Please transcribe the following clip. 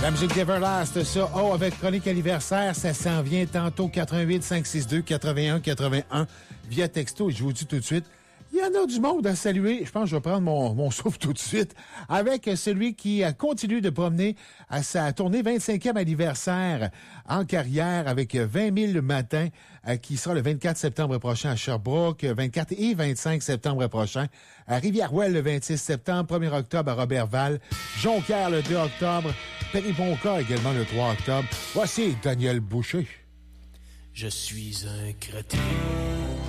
La musique d'Everlast, ça. Oh, avec chronique anniversaire, ça s'en vient tantôt. 88 562 81 81 via texto. Et je vous dis tout de suite, il y en a du monde à saluer. Je pense que je vais prendre mon souffle tout de suite avec celui qui continue de promener à sa tournée 25e anniversaire en carrière avec 20 000 le matin qui sera le 24 septembre prochain à Sherbrooke, 24 et 25 septembre prochain à Rivière-Ouelle le 26 septembre, 1er octobre à Robertval, Jonquière le 2 octobre, Périponca également le 3 octobre. Voici Daniel Boucher. Je suis un crétin.